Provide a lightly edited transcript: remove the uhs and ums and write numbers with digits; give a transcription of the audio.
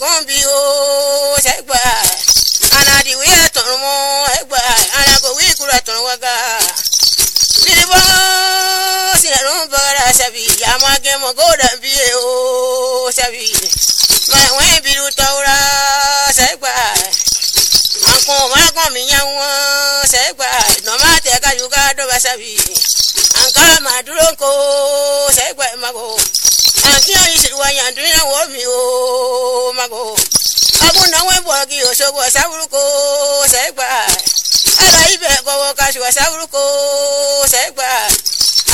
kombi o segba ana di we ton mo egba ana go wi kura ton waga diribo sinarum bara sabi yamage mo goda bi o sabi ma we biru tawra segba anko ma ko mi nyawo segba no ma te ka yuga do basabi anka ma duro ko segba mago anki ayi siwa yandu na wo mi o mago abu na we bogi o so bo sawuru ko segba ara ibe go ka so sawuru ko segba